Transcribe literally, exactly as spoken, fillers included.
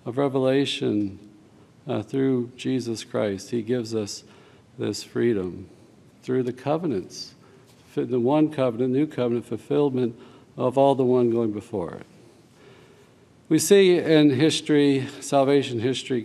of revelation uh, through Jesus Christ. He gives us this freedom through the covenants, the one covenant, new covenant fulfillment of all the one going before it. We see in history, salvation history,